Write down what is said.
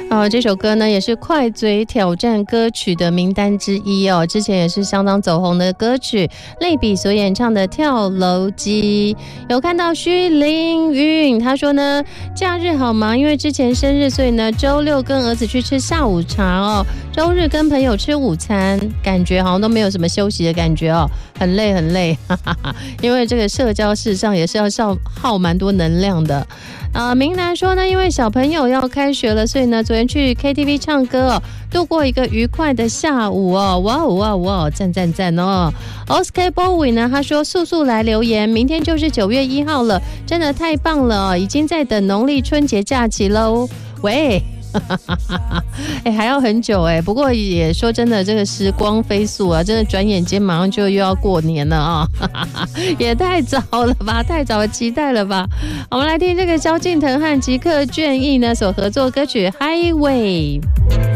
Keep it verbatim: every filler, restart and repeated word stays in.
呃，这首歌呢也是快嘴挑战歌曲的名单之一哦，之前也是相当走红的歌曲，类比所演唱的《跳楼机》。有看到徐凌云，他说呢，假日好忙，因为之前生日，所以呢周六跟儿子去吃下午茶哦，周日跟朋友吃午餐，感觉好像都没有什么休息的感觉哦，很累很累，哈哈哈。因为这个社交事实上也是要耗耗蛮多能量的。呃，明南说呢，因为小朋友要开学了，所以呢，昨天去 K T V 唱歌哦，度过一个愉快的下午哦，哇哦哇哦哇，赞赞赞哦 ！Oscar Bowie 呢，他说速速来留言，明天就是九月一号了，真的太棒了哦，已经在等农历春节假期喽。喂。哎、欸，还要很久哎、欸，不过也说真的，这个时光飞速啊，真的转眼间马上就又要过年了啊、哦，也太早了吧，太早的期待了吧。我们来听这个萧敬腾和吉克隽逸呢所合作歌曲《Highway》。